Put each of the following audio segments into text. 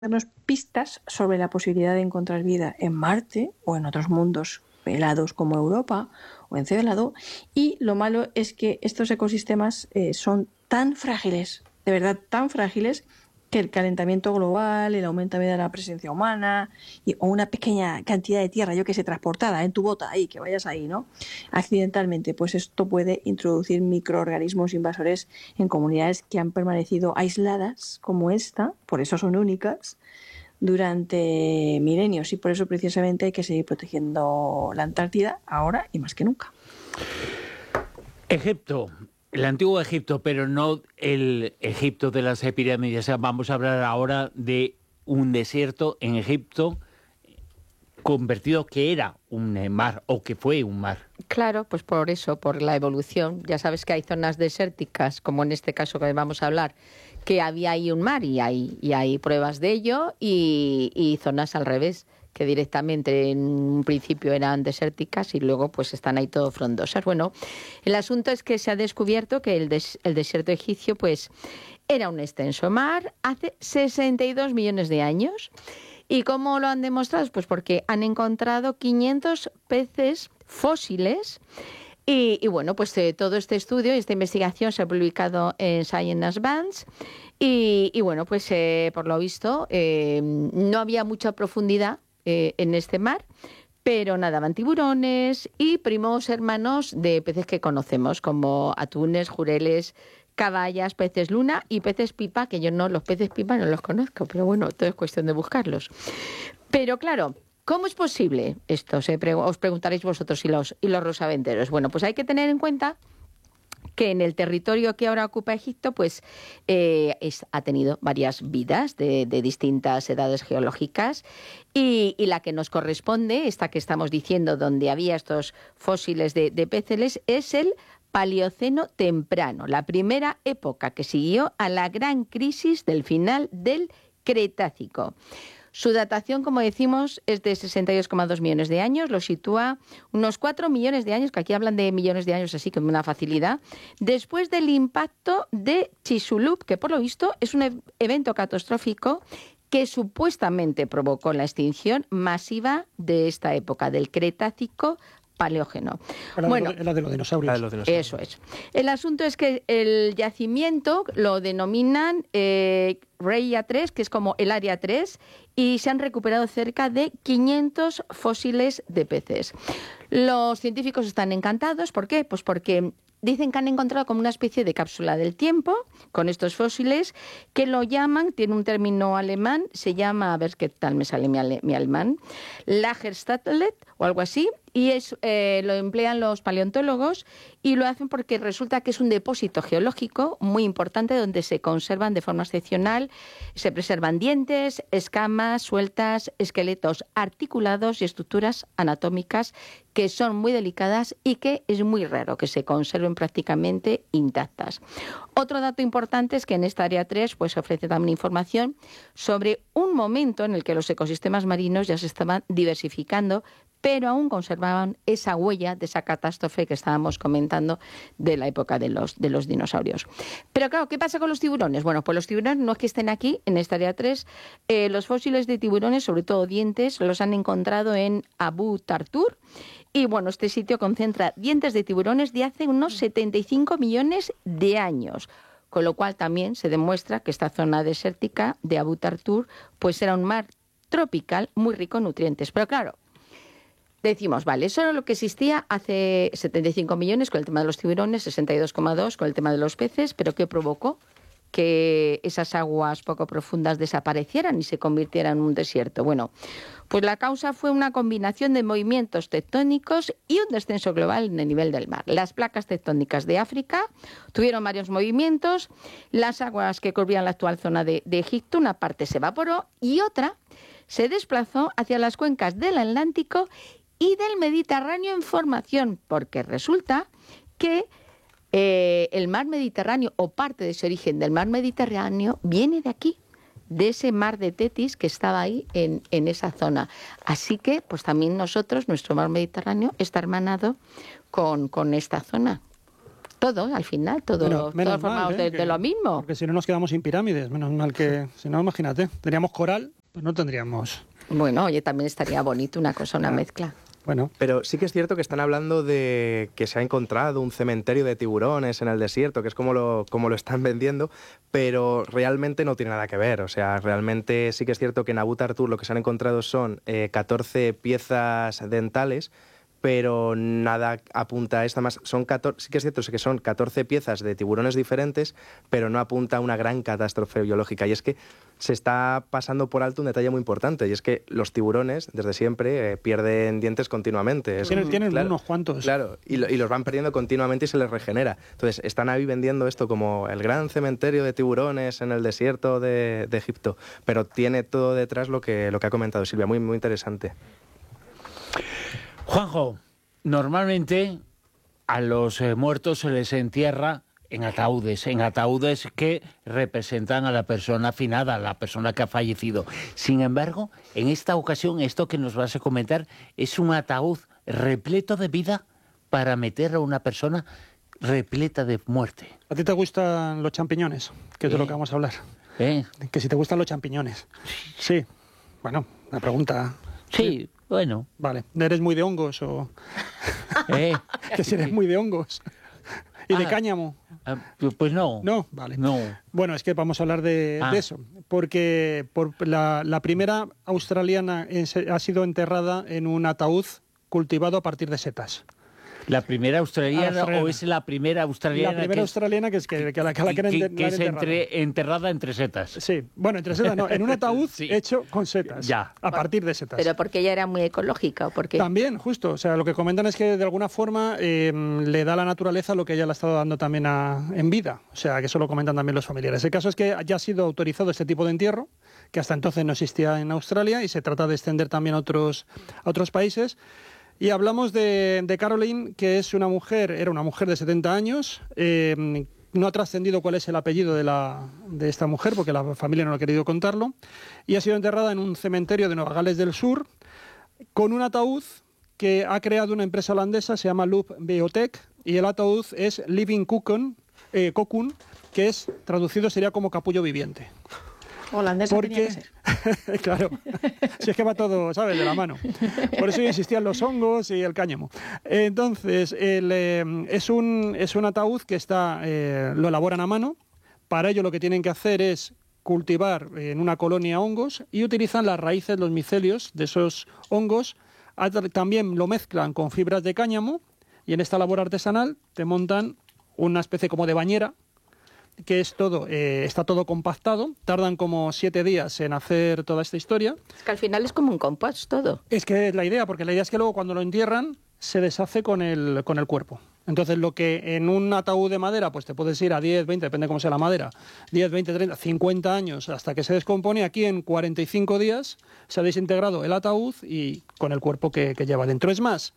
darnos pistas sobre la posibilidad de encontrar vida en Marte o en otros mundos helados como Europa o Encelado. Y lo malo es que estos ecosistemas son tan frágiles, de verdad tan frágiles, que el calentamiento global, el aumento de la presencia humana o una pequeña cantidad de tierra, yo que sé, transportada en tu bota, ahí, que vayas ahí, ¿no? Accidentalmente, pues esto puede introducir microorganismos invasores en comunidades que han permanecido aisladas, como esta, por eso son únicas, durante milenios, y por eso precisamente hay que seguir protegiendo la Antártida ahora y más que nunca. Egipto. El antiguo Egipto, pero no el Egipto de las pirámides. O sea, vamos a hablar ahora de un desierto en Egipto convertido, que era un mar o que fue un mar. Claro, pues por eso, por la evolución. Ya sabes que hay zonas desérticas, como en este caso que vamos a hablar, que había ahí un mar y hay pruebas de ello, y zonas al revés, que directamente en un principio eran desérticas y luego pues están ahí todo frondosas. Bueno, el asunto es que se ha descubierto que el desierto egipcio pues era un extenso mar hace 62 millones de años. ¿Y cómo lo han demostrado? Pues porque han encontrado 500 peces fósiles. Y bueno, pues todo este estudio y esta investigación se ha publicado en Science Advances. Y bueno, pues por lo visto no había mucha profundidad en este mar, pero nadaban tiburones y primos hermanos de peces que conocemos, como atunes, jureles, caballas, peces luna y peces pipa, que yo no, los peces pipa no los conozco, pero bueno, todo es cuestión de buscarlos. Pero claro, ¿cómo es posible esto? Os preguntaréis vosotros y los rosaventeros. Bueno, pues hay que tener en cuenta que en el territorio que ahora ocupa Egipto, pues ha tenido varias vidas de distintas edades geológicas, y la que nos corresponde, esta que estamos diciendo, donde había estos fósiles de peces, es el Paleoceno temprano, la primera época que siguió a la gran crisis del final del Cretácico. Su datación, como decimos, es de 62,2 millones de años, lo sitúa unos 4 millones de años, que aquí hablan de millones de años así con una facilidad, después del impacto de Chicxulub, que por lo visto es un evento catastrófico que supuestamente provocó la extinción masiva de esta época, del Cretácico Paleógeno. Bueno, la de los dinosaurios. Eso es. El asunto es que el yacimiento lo denominan Rheia 3, que es como el área 3, y se han recuperado cerca de 500 fósiles de peces. Los científicos están encantados. ¿Por qué? Pues porque dicen que han encontrado como una especie de cápsula del tiempo con estos fósiles, que lo llaman, tiene un término alemán, se llama, a ver qué tal me sale mi alemán, Lagerstätte o algo así, y lo emplean los paleontólogos, y lo hacen porque resulta que es un depósito geológico muy importante donde se conservan de forma excepcional, se preservan dientes, escamas sueltas, esqueletos articulados y estructuras anatómicas que son muy delicadas y que es muy raro que se conserven prácticamente intactas. Otro dato importante es que en esta área 3 pues, se ofrece también información sobre un momento en el que los ecosistemas marinos ya se estaban diversificando, pero aún conservaban esa huella de esa catástrofe que estábamos comentando de la época de los dinosaurios. Pero claro, ¿qué pasa con los tiburones? Bueno, pues los tiburones no es que estén aquí, en esta área 3, los fósiles de tiburones, sobre todo dientes, los han encontrado en Abu Tartur, y bueno, este sitio concentra dientes de tiburones de hace unos 75 millones de años. Con lo cual también se demuestra que esta zona desértica de Abu Tartur pues era un mar tropical muy rico en nutrientes. Pero claro, decimos, vale, eso era lo que existía hace 75 millones con el tema de los tiburones, 62,2 con el tema de los peces, pero ¿qué provocó que esas aguas poco profundas desaparecieran y se convirtieran en un desierto? Bueno, pues la causa fue una combinación de movimientos tectónicos y un descenso global en el nivel del mar. Las placas tectónicas de África tuvieron varios movimientos, las aguas que cubrían la actual zona de Egipto, una parte se evaporó y otra se desplazó hacia las cuencas del Atlántico y del Mediterráneo en formación, porque resulta que el mar Mediterráneo, o parte de ese origen del mar Mediterráneo, viene de aquí, de ese mar de Tetis que estaba ahí en esa zona. Así que, pues también nosotros, nuestro mar Mediterráneo, está hermanado con esta zona. Todo, al final, todo, Bueno, menos todos formados mal, de lo mismo. Porque si no nos quedamos sin pirámides, menos mal que, si no, imagínate, teníamos coral, pues no tendríamos... Bueno, oye, también estaría bonito una cosa, una mezcla. Bueno, Pero sí que es cierto que están hablando de que se ha encontrado un cementerio de tiburones en el desierto, que es como lo están vendiendo, pero realmente no tiene nada que ver. O sea, realmente sí que es cierto que en Abu Tartur lo que se han encontrado son 14 piezas dentales, pero nada apunta a esta más. Son 14, sí que es cierto que son 14 piezas de tiburones diferentes, pero no apunta a una gran catástrofe biológica. Y es que se está pasando por alto un detalle muy importante, y es que los tiburones, desde siempre, pierden dientes continuamente. tienen Claro, unos cuantos. Claro, y los van perdiendo continuamente y se les regenera. Entonces, están ahí vendiendo esto como el gran cementerio de tiburones en el desierto de Egipto, pero tiene todo detrás lo que ha comentado Silvia, muy, muy interesante. Juanjo, normalmente a los muertos se les entierra en ataúdes que representan a la persona finada, a la persona que ha fallecido. Sin embargo, en esta ocasión, esto que nos vas a comentar es un ataúd repleto de vida para meter a una persona repleta de muerte. ¿A ti te gustan los champiñones? Que es de lo que vamos a hablar. Que si te gustan los champiñones. Sí. Bueno, una pregunta. Sí, bueno. Vale. ¿Eres muy de hongos o...? Que si eres muy de hongos. ¿Y de cáñamo? Pues no. No, vale. No. Bueno, es que vamos a hablar de eso. Porque la primera australiana ha sido enterrada en un ataúd cultivado a partir de setas. ¿La primera australiana o es la primera australiana? La primera australiana que es enterrada entre setas. Sí, bueno, entre setas no, en un ataúd hecho con setas. Ya. A partir de setas. ¿Pero porque ella era muy ecológica o porque...? También, justo. O sea, lo que comentan es que de alguna forma le da a la naturaleza lo que ella le ha estado dando también en vida. O sea, que eso lo comentan también los familiares. El caso es que ya ha sido autorizado este tipo de entierro, que hasta entonces no existía en Australia, y se trata de extender también a otros países. Y hablamos de Caroline, que era una mujer de 70 años. No ha trascendido cuál es el apellido de esta mujer, porque la familia no ha querido contarlo. Y ha sido enterrada en un cementerio de Nueva Gales del Sur, con un ataúd que ha creado una empresa holandesa, se llama Loop Biotech, y el ataúd es Living Cocoon, que traducido sería como capullo viviente. Holandesa tenía que ser. Claro, si es que va todo, ¿sabes?, de la mano. Por eso insistían los hongos y el cáñamo. Entonces, es un ataúd que lo elaboran a mano. Para ello lo que tienen que hacer es cultivar en una colonia hongos y utilizan las raíces, los micelios de esos hongos. También lo mezclan con fibras de cáñamo y en esta labor artesanal te montan una especie como de bañera, que está todo compactado. Tardan como 7 días en hacer toda esta historia. Es que al final es como un compost todo. Es que es la idea, porque la idea es que luego cuando lo entierran se deshace con el cuerpo. Entonces lo que en un ataúd de madera pues te puedes ir a 10, 20, depende cómo sea la madera, 10, 20, 30, 50 años hasta que se descompone. Aquí en 45 días se ha desintegrado el ataúd y con el cuerpo que lleva dentro. Es más,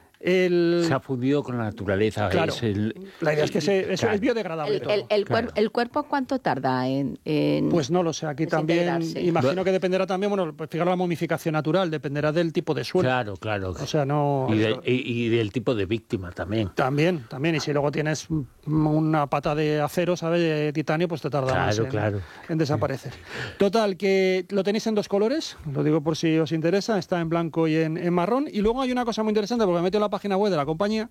se ha fundido con la naturaleza. Claro, la idea es que es biodegradable. ¿El cuerpo cuánto tarda en Pues no lo sé, aquí también imagino que dependerá también, pues fijar la momificación natural, dependerá del tipo de suelo. Claro. O sea, no... Y del tipo de víctima también. También, y si luego tienes una pata de acero, ¿sabes?, de titanio, pues te tarda más en desaparecer. Total, que lo tenéis en 2 colores, lo digo por si os interesa, está en blanco y en marrón. Y luego hay una cosa muy interesante, porque me meto en la página web de la compañía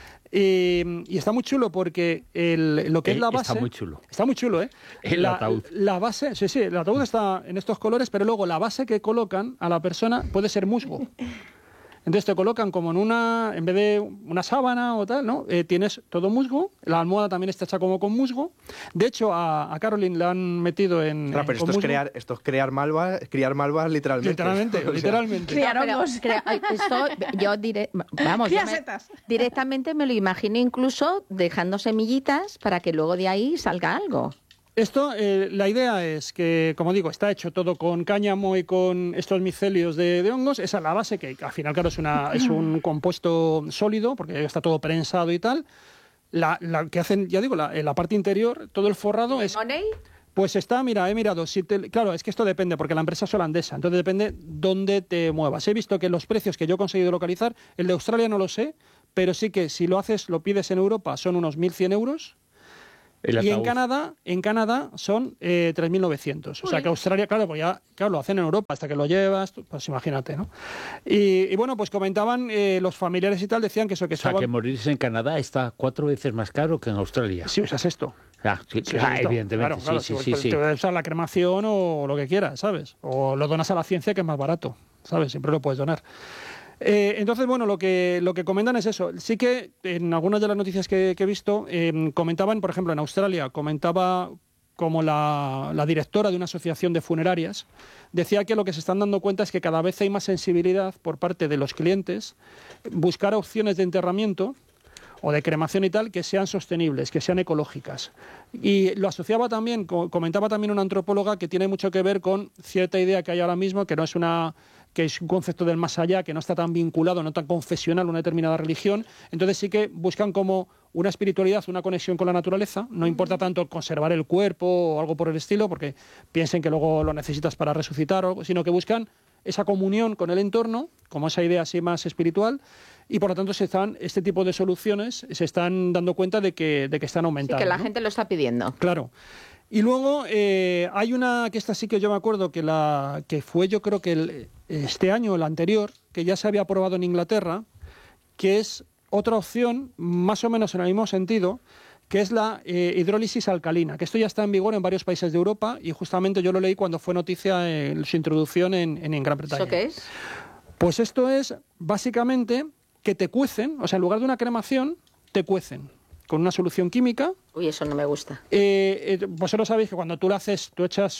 y está muy chulo, porque lo que es la base... Está muy chulo. Está muy chulo, ¿eh? El ataúd. La base, sí, el ataúd está en estos colores, pero luego la base que colocan a la persona puede ser musgo. Entonces te colocan como en vez de una sábana o tal, ¿no? Tienes todo musgo, la almohada también está hecha como con musgo. De hecho, a Caroline la han metido en... Claro, pero esto es criar malvas literalmente. Literalmente. Criar hongos. Esto yo diré, vamos, directamente me lo imagino incluso dejando semillitas para que luego de ahí salga algo. Esto, la idea es que, como digo, está hecho todo con cáñamo y con estos micelios de hongos. Esa es la base, que al final, claro, es un compuesto sólido, porque está todo prensado y tal. La que hacen, ya digo, la parte interior, todo el forrado es... ¿Money? Pues está, mira, he mirado. Claro, es que esto depende, porque la empresa es holandesa, entonces depende dónde te muevas. He visto que los precios que yo he conseguido localizar, el de Australia no lo sé, pero sí que si lo pides en Europa son unos 1.100 euros. Y en Canadá son 3.900. O sea que Australia, claro, pues ya lo hacen en Europa, hasta que lo llevas, pues imagínate, ¿no? Y bueno, pues comentaban los familiares y tal, decían que eso que O sea, que morirse en Canadá está 4 veces más caro que en Australia. Si usas esto. Evidentemente, claro, sí. Te puedes usar la cremación o lo que quieras, ¿sabes? O lo donas a la ciencia, que es más barato, ¿sabes? Siempre lo puedes donar. Entonces, bueno, lo que comentan es eso. Sí que en algunas de las noticias que he visto comentaban, por ejemplo, en Australia, comentaba como la directora de una asociación de funerarias, decía que lo que se están dando cuenta es que cada vez hay más sensibilidad por parte de los clientes, buscar opciones de enterramiento o de cremación y tal, que sean sostenibles, que sean ecológicas. Y lo asociaba también, comentaba también una antropóloga, que tiene mucho que ver con cierta idea que hay ahora mismo, que es un concepto del más allá, que no está tan vinculado, no tan confesional a una determinada religión. Entonces sí que buscan como una espiritualidad, una conexión con la naturaleza. No importa tanto conservar el cuerpo o algo por el estilo, porque piensen que luego lo necesitas para resucitar, sino que buscan esa comunión con el entorno, como esa idea así más espiritual, y por lo tanto este tipo de soluciones se están dando cuenta de que están aumentando. Sí, que la gente lo está pidiendo. Claro. Y luego hay una, que esta sí que yo me acuerdo, que fue yo creo que este año o el anterior, que ya se había aprobado en Inglaterra, que es otra opción, más o menos en el mismo sentido, que es la hidrólisis alcalina, que esto ya está en vigor en varios países de Europa y justamente yo lo leí cuando fue noticia su introducción en Gran Bretaña. ¿Eso qué es? Pues esto es básicamente que te cuecen, o sea, en lugar de una cremación, te cuecen con una solución química. Uy, eso no me gusta. Vosotros sabéis que cuando tú echas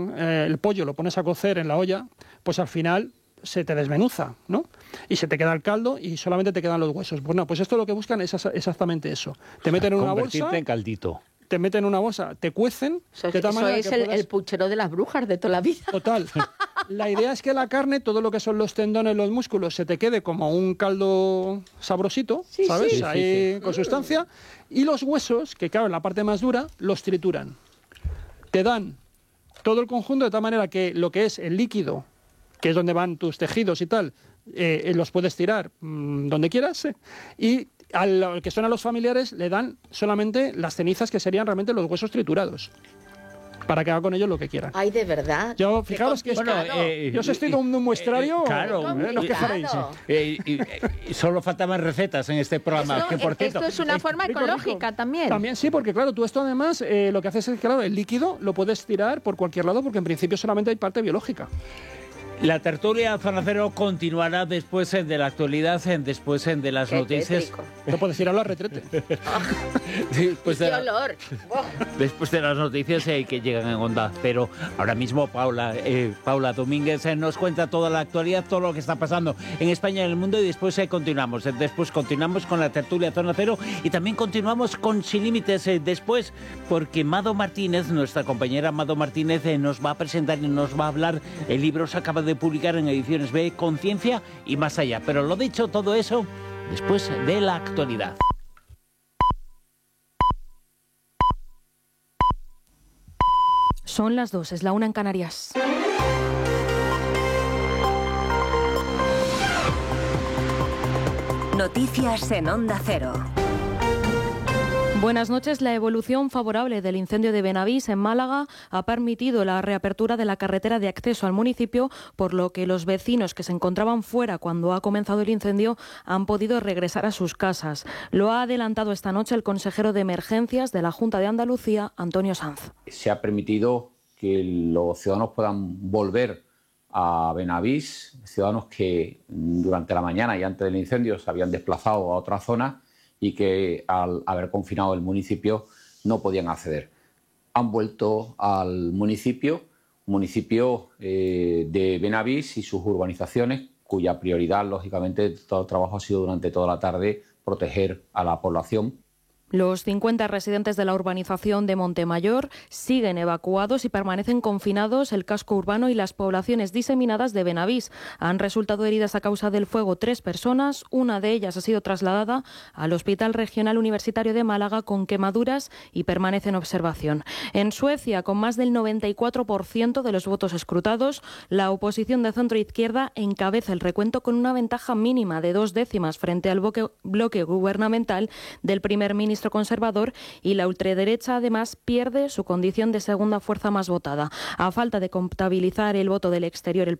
el pollo, lo pones a cocer en la olla, pues al final se te desmenuza, ¿no? Y se te queda el caldo y solamente te quedan los huesos. Bueno, pues esto lo que buscan es exactamente eso. Te meten en una bolsa. Convertirte en caldito. Te meten en una bolsa, te cuecen. De tal manera eso es el puchero de las brujas de toda la vida. Total. La idea es que la carne, todo lo que son los tendones, los músculos, se te quede como un caldo sabrosito, ¿sabes? Sí. Ahí con sustancia. Y los huesos, que claro, en la parte más dura, los trituran. Te dan todo el conjunto de tal manera que lo que es el líquido, que es donde van tus tejidos y tal, los puedes tirar donde quieras, y al que son a los familiares le dan solamente las cenizas, que serían realmente los huesos triturados, para que haga con ellos lo que quieran. Ay, de verdad. Yo, fijaros que yo os estoy dando un muestrario. Claro, no os quejaréis. Solo faltaban recetas en este programa. Esto es una forma ecológica también. También sí, porque claro, tú esto además lo que haces es que claro, el líquido lo puedes tirar por cualquier lado, porque en principio solamente hay parte biológica. La tertulia Zona Cero continuará después de la actualidad, después de las noticias. No puedes ir a la retrete. ¡Qué olor! Después de las noticias que llegan en Onda Cero. Ahora mismo Paula Domínguez nos cuenta toda la actualidad, todo lo que está pasando en España y en el mundo, y después continuamos. Después continuamos con la tertulia Zona Cero y también continuamos con Sin Límites después, porque Mado Martínez, nuestra compañera Mado Martínez, nos va a presentar y nos va a hablar. El libro se acaba de publicar en Ediciones B, Conciencia y Más Allá. Pero lo dicho, todo eso después de la actualidad. Son las 2, es la 1 en Canarias. Noticias en Onda Cero. Buenas noches. La evolución favorable del incendio de Benavís en Málaga ha permitido la reapertura de la carretera de acceso al municipio, por lo que los vecinos que se encontraban fuera cuando ha comenzado el incendio han podido regresar a sus casas. Lo ha adelantado esta noche el consejero de Emergencias de la Junta de Andalucía, Antonio Sanz. Se ha permitido que los ciudadanos puedan volver a Benavís, ciudadanos que durante la mañana y antes del incendio se habían desplazado a otra zona y que al haber confinado el municipio no podían acceder. Han vuelto al municipio de Benavís y sus urbanizaciones, cuya prioridad, lógicamente, todo el trabajo ha sido durante toda la tarde proteger a la población. Los 50 residentes de la urbanización de Montemayor siguen evacuados y permanecen confinados el casco urbano y las poblaciones diseminadas de Benavís. Han resultado heridas a causa del fuego 3 personas. Una de ellas ha sido trasladada al Hospital Regional Universitario de Málaga con quemaduras y permanece en observación. En Suecia, con más del 94% de los votos escrutados, la oposición de centro-izquierda encabeza el recuento con una ventaja mínima de 2 décimas frente al bloque gubernamental del primer ministro conservador, y la ultraderecha además pierde su condición de segunda fuerza más votada. A falta de contabilizar el voto del exterior el